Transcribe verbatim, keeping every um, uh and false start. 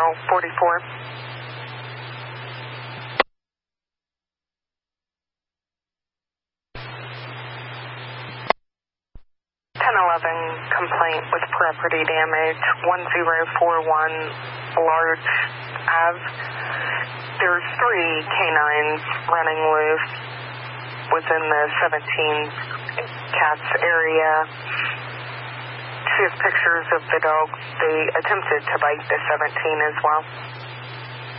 Channel forty-four. ten eleven complaint with property damage, one zero four one Large Ave. There's three canines running loose within the seventeen cats area. She has pictures of the dogs. They attempted to bite the seventeen as well.